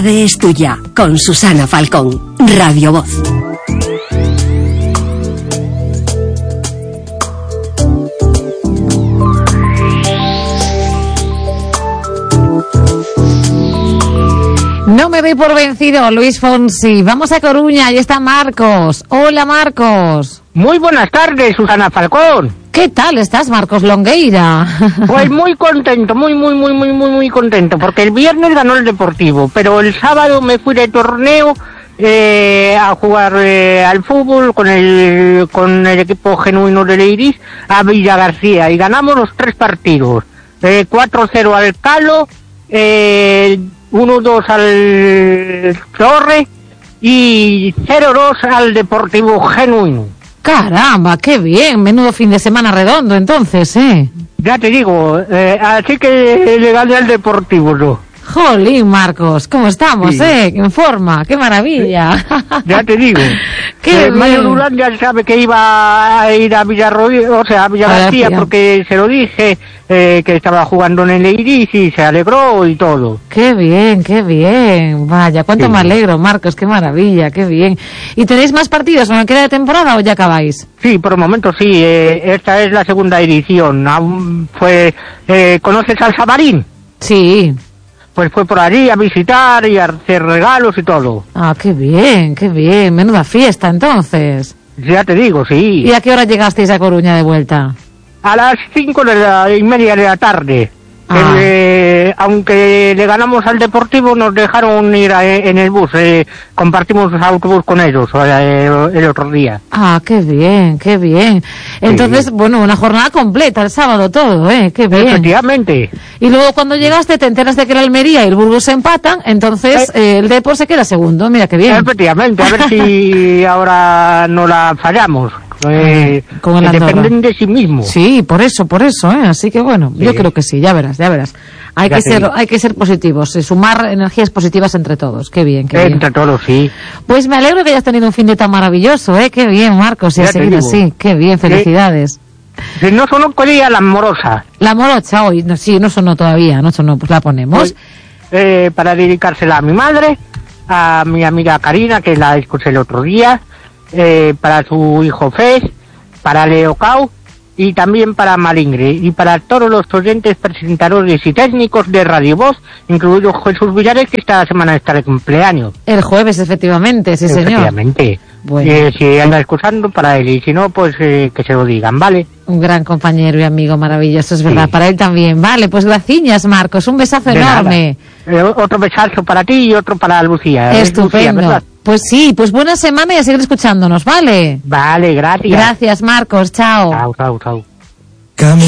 tarde es tuya, con Susana Falcón, Radio Voz. No me doy por vencido, Luis Fonsi. Vamos a Coruña, ahí está Marcos. Hola, Marcos. Muy buenas tardes, Susana Falcón. ¿Qué tal estás, Marcos Longueira? Pues muy contento, muy contento, porque el viernes ganó el Deportivo, pero el sábado me fui de torneo a jugar al fútbol con el equipo genuino de Leiris a Villa García, y ganamos los 3 partidos. 4-0 al Calo, 1-2 al Torre y 0-2 al Deportivo Genuino. Caramba, qué bien, menudo fin de semana redondo entonces, Ya te digo, así que le gané al Deportivo, ¿no? Jolín, Marcos, ¿cómo estamos, Sí. En forma, qué maravilla. Ya te digo. Qué Mario bien. Durán ya sabe que iba a ir a Villarroel, o sea, a Villa García, porque se lo dije, que estaba jugando en el Iris y se alegró y todo. Qué bien. Vaya, cuánto Sí. me alegro, Marcos, qué maravilla, qué bien. ¿Y tenéis más partidos en lo que queda de temporada o ya acabáis? Sí, por el momento sí, esta es la segunda edición. ¿Conoces al Samarín? Sí. Pues fue por allí a visitar y a hacer regalos y todo. Ah, qué bien, menuda fiesta entonces. Ya te digo, sí. ¿Y a qué hora llegasteis a Coruña de vuelta? A las 5:30 de la tarde. Ah. Aunque le ganamos al Deportivo, nos dejaron ir en el bus. Compartimos autobús con ellos el otro día. Ah, qué bien. Entonces, Sí. bueno, una jornada completa, el sábado todo, qué bien. Efectivamente. Y luego cuando llegaste te enteras de que el Almería y el Burgos se empatan, entonces el Depor se queda segundo, mira qué bien. Efectivamente, a ver si ahora no la fallamos. Con el Andorra. Dependen de sí mismo. Sí, por eso, así que bueno, Sí. yo creo que sí, ya verás. Hay que ser positivos, sumar energías positivas entre todos, qué bien. Entre todos, sí. Pues me alegro que hayas tenido un fin de tan maravilloso, qué bien, Marcos, y a Ya te seguir digo. así, qué bien, felicidades. Si no sonó colilla la amorosa, La morocha hoy, no, sí, no sonó todavía, pues la ponemos. para dedicársela a mi madre, a mi amiga Karina, que la escuché el otro día, para su hijo Fez, para Leo Cau y también para Malingre, y para todos los oyentes, presentadores y técnicos de Radio Voz, incluido Jesús Villares, que esta semana está de cumpleaños. El jueves, efectivamente, sí señor. Efectivamente. Bueno. Si anda escuchando, para él, y si no, pues que se lo digan, ¿vale? Un gran compañero y amigo maravilloso, es verdad, Sí. para él también. Vale, pues gracias, Marcos, un besazo De enorme. nada. Otro besazo para ti y otro para Lucía. Estupendo. Lucía, ¿verdad? Pues sí, pues buena semana y a seguir escuchándonos, ¿vale? Vale, gracias. Gracias, Marcos, chao. Chao.